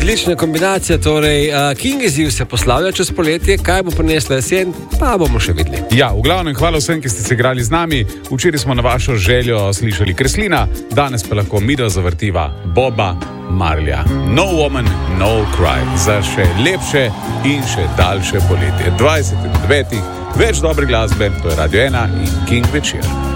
Odlična kombinacija, torej King izziv se poslavlja čez poletje, kaj bo prinesla jesen, pa bomo še videli. Ja, v glavnem hvala vsem, ki ste se igrali z nami. Včeraj smo na vašo željo slišali Kreslina, danes pa lahko midva zavrtiva Boba Marleya. No Woman, No Cry. Za še lepše in še daljše poletje. 20.9. Več dobre glasbe, to je Radio 1 in King večer.